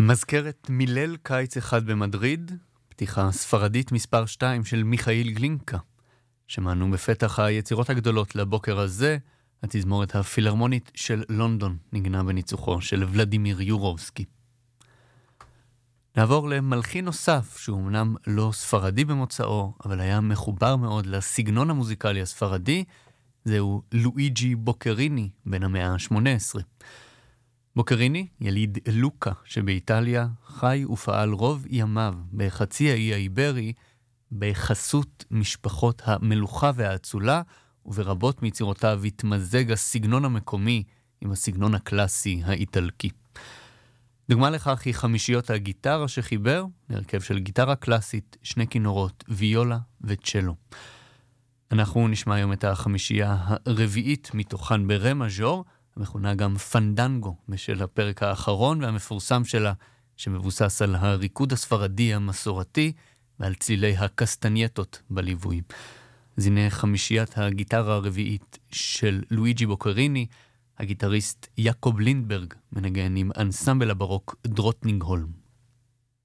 מזכרת מילל קיץ אחד במדריד, פתיחה ספרדית מספר 2 של מיכאיל גלינקה, שמענו בפתח היצירות הגדולות לבוקר הזה, התזמורת הפילהרמונית של לונדון, נגנה בניצוחו של ולדימיר יורובסקי. נעבור למלחין נוסף, שהוא אמנם לא ספרדי במוצאו, אבל היה מחובר מאוד לסגנון המוזיקלי הספרדי, זהו לואיג'י בוקריני, בן המאה ה-18. בוקריני, יליד לוקה שבאיטליה, חי ופעל רוב ימיו בחצי האי האיברי, בחסות משפחות המלוכה והאצולה, וברבות מיצירותיו התמזג הסגנון המקומי עם הסגנון הקלאסי האיטלקי. דוגמה לכך היא חמישיות הגיטרה שחיבר, להרכב של גיטרה קלאסית, שני כינורות, ויולה וצ'לו. אנחנו נשמע היום את החמישייה הרביעית מתוכן ברה מז'ור, המכונה גם פנדנגו, בשל הפרק האחרון והמפורסם שלה, שמבוסס על הריקוד הספרדי המסורתי ועל צלילי הקסטנייטות בליווי. אז הנה חמישיית הגיטרה הרביעית של לואיג'י בוקריני, הגיטריסט יעקב לינדברג מנגן עם אנסמבל הברוק דרוטנינג הולם.